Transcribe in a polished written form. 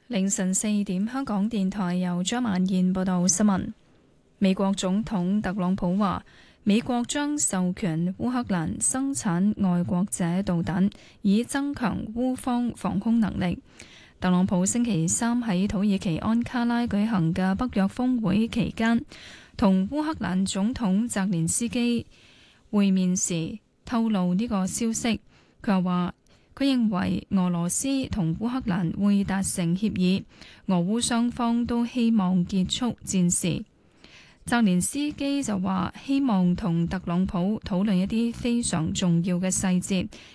凌晨4點，香港電台由張曼燕報道新聞。美國總統特朗普話，美國將授權烏克蘭生產愛國者導彈，以增強烏方防空能力。特朗普星期三喺土耳其安卡拉舉行嘅北約峰會期間，同烏克蘭總統澤連斯基會面時透露呢個消息。佢又話，佢認為俄羅斯同烏克蘭會達成協議，俄烏雙方都希望結束戰事。澤連斯基就話希望同特朗普討論一啲非常重要嘅細節，